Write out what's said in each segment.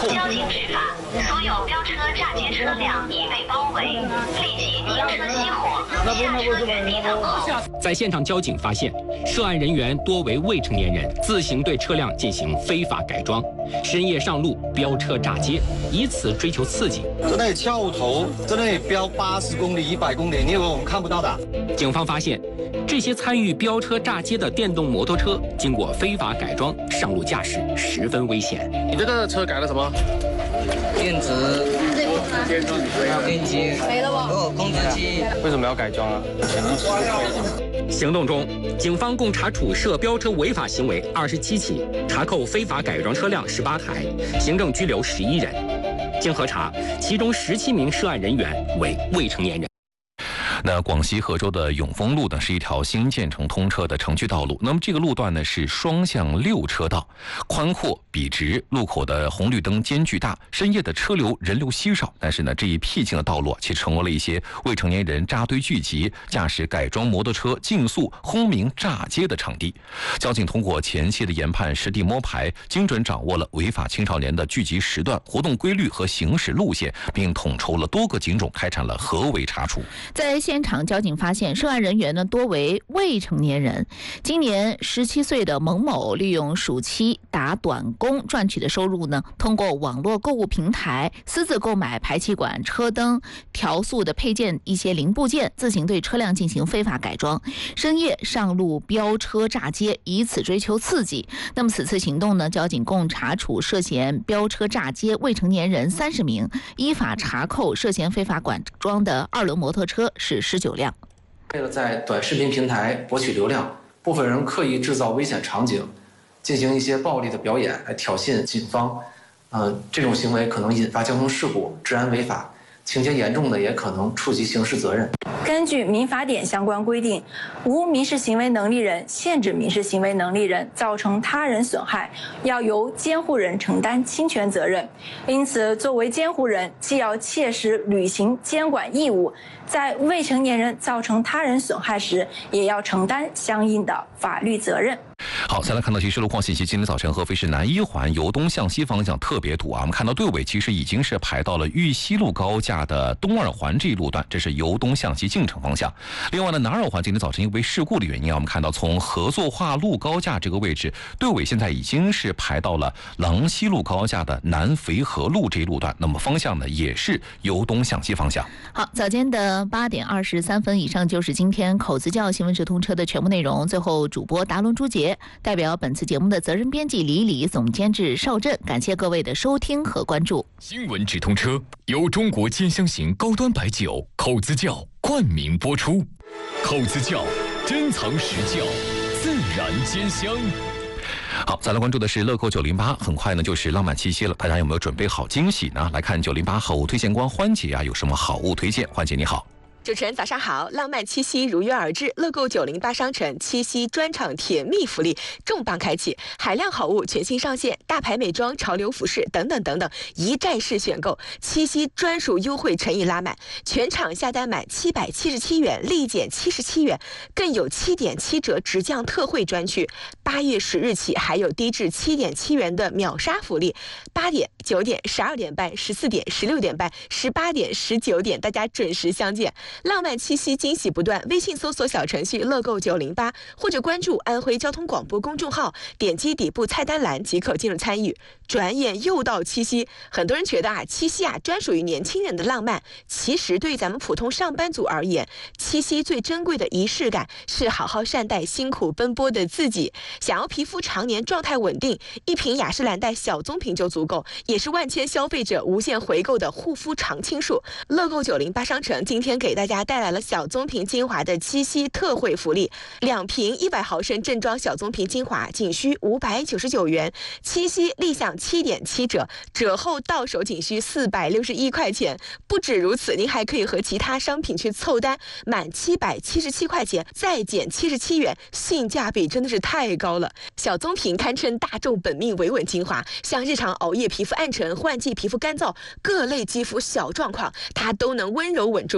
交警执法，所有飙车炸街车辆已被包围，立即停车熄火，下车原地等候。 在现场，交警发现涉案人员多为未成年人，自行对车辆进行非法改装，深夜上路飙车炸街，以此追求刺激。 在那里翘头，在那里飙80公里、100公里，你以为我们看不到的？ 警方发现，这些参与飙车炸街的电动摩托车，经过非法改装，上路驾驶十分危险。 你这个车改了什么？ 电子、电机，没了不？控制器。 为什么要改装啊？ 行动中，警方共查处涉飙车违法行为27起，查扣非法改装车辆18台，行政拘留11人。经核查，其中17名涉案人员为未成年人。 那广西合州的永丰路呢，是一条新建成通车的城区道路。那么这个路段呢是双向6车道，宽阔笔直，路口的红绿灯间距大，深夜的车流人流稀少。但是呢，这一僻静的道路其实成为了一些未成年人扎堆聚集、驾驶改装摩托车竞速轰鸣炸街的场地。交警通过前期的研判、实地摸排，精准掌握了违法青少年的聚集时段、活动规律和行驶路线，并统筹了多个警种，开展了合围查处。 在现场，交警发现涉案人员呢多为未成年人。今年17岁的蒙某利用暑期打短工赚取的收入呢，通过网络购物平台私自购买排气管、车灯、调速的配件一些零部件，自行对车辆进行非法改装，深夜上路飙车炸街，以此追求刺激。那么此次行动呢，交警共查处涉嫌飙车炸街未成年人30名，依法查扣涉嫌非法改装的2轮摩托车是19辆。 为了在短视频平台博取流量，部分人刻意制造危险场景，进行一些暴力的表演来挑衅警方。这种行为可能引发交通事故，治安违法，情节严重的也可能触及刑事责任。 根据民法典相关规定，无民事行为能力人限制民事行为能力人造成他人损害，要由监护人承担侵权责任。因此，作为监护人，既要切实履行监管义务，在未成年人造成他人损害时，也要承担相应的法律责任。 好，再来看到提示路况信息。今天早晨合肥市南1环由东向西方向特别堵啊，我们看到队尾其实已经是排到了玉溪路高架的东2环这一路段，这是由东向西进城方向。另外呢，南2环今天早晨因为事故的原因啊，我们看到从合作化路高架这个位置，队尾现在已经是排到了郎西路高架的南肥河路这一路段，那么方向呢也是由东向西方向。 好，早间的8点23分，以上就是今天口子窖新闻直通车的全部内容。最后，主播达伦朱杰代表本次节目的责任编辑李李，总监制邵震，感谢各位的收听和关注。 新闻直通车由中国尖香型高端白酒口子窖冠名播出。口子窖，珍藏实窖，自然尖香。 好，再来关注的是乐购908，很快呢就是浪漫七夕了，大家有没有准备好惊喜呢？来看908好物推荐官欢姐啊，有什么好物推荐？欢姐你好。 主持人早上好，浪漫七夕如约而至，乐购908商城七夕专场甜蜜福利重磅开启，海量好物全新上线，大牌美妆、潮流服饰等等等等，一站式选购，七夕专属优惠诚意拉满，全场下单满777元立减77元，更有7.7折直降特惠专区。8月10日起还有低至7.7元的秒杀福利，8点、9点、12点半、14点、16点半、18点、19点，大家准时相见。浪漫七夕惊喜不断，微信搜索小程序乐购908，或者关注安徽交通广播公众号，点击底部菜单栏即可进入参与。转眼又到七夕，很多人觉得七夕专属于年轻人的浪漫，其实对咱们普通上班族而言，七夕最珍贵的仪式感是好好善待辛苦奔波的自己。想要皮肤常年状态稳定，一瓶雅诗兰黛小棕瓶就足够，也是万千消费者无限回购的护肤常青树。乐购908商城今天给大家带来了小棕瓶精华的七夕特惠福利，2瓶100毫升正装小棕瓶精华仅需599元，七夕立享7.7折，折后到手仅需461块钱。不止如此，您还可以和其他商品去凑单，满777块钱再减77元，性价比真的是太高了。小棕瓶堪称大众本命维稳精华，像日常熬夜皮肤暗沉、换季皮肤干燥、各类肌肤小状况，它都能温柔稳住肤质，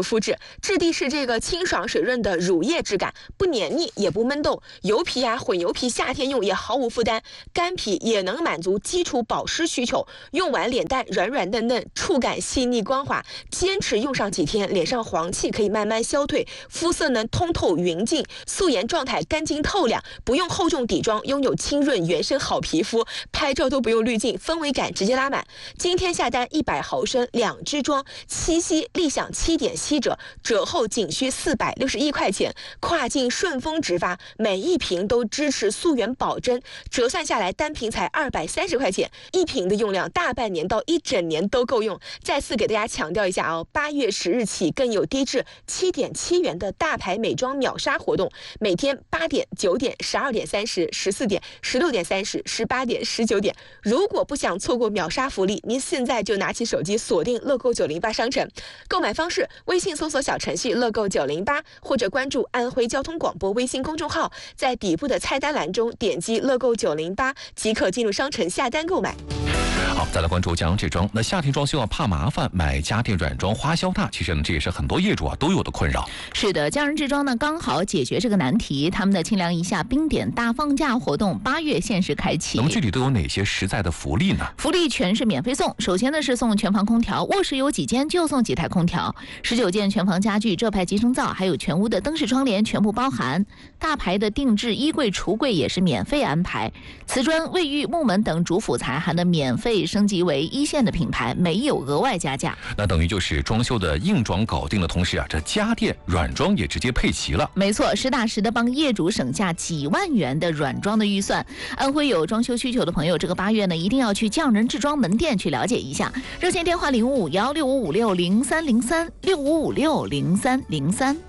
质地是这个清爽水润的乳液质感，不黏腻也不闷动。油皮啊、混油皮夏天用也毫无负担，干皮也能满足基础保湿需求。用完脸蛋软软嫩嫩，触感细腻光滑，坚持用上几天，脸上黄气可以慢慢消退，肤色呢通透匀净，素颜状态干净透亮，不用厚重底妆，拥有清润原生好皮肤，拍照都不用滤镜，氛围感直接拉满。今天下单100毫升2支装，7夕立享7.7折，折后仅需461块钱，跨境顺丰直发，每一瓶都支持溯源保真，折算下来单瓶才230块钱，一瓶的用量大半年到1整年都够用。再次给大家强调一下哦，8月10日起更有低至7.7元的大牌美妆秒杀活动，每天8点、9点、12点30、14点、16点30、18点、19点。如果不想错过秒杀福利，您现在就拿起手机锁定乐购908商城。购买方式：微信搜索小程序乐购908，或者关注安徽交通广播微信公众号，在底部的菜单栏中点击乐购908即可进入商城下单购买。 好，再来关注家电装。那夏天装修怕麻烦，买家电软装花销大，其实呢这也是很多业主都有的困扰。 是的，家人制装呢刚好解决这个难题。他们的清凉一下冰点大放价活动8月限时开启。 那么具体都有哪些实在的福利呢？ 福利全是免费送。首先呢是送全房空调，卧室有几间就送几台空调，19件全房家具、浙派集成灶，还有全屋的灯饰窗帘全部包含。大牌的定制衣柜、橱柜也是免费安排。瓷砖、卫浴、木门等主辅材还能免费升级为1线的品牌，没有额外加价。 那等于就是装修的硬装搞定的同时啊，这家电软装也直接配齐了。 没错，实打实的帮业主省下几万元的软装的预算。安徽有装修需求的朋友，这个8月呢一定要去匠人制装门店去了解一下。热线电话055165560303，65560303。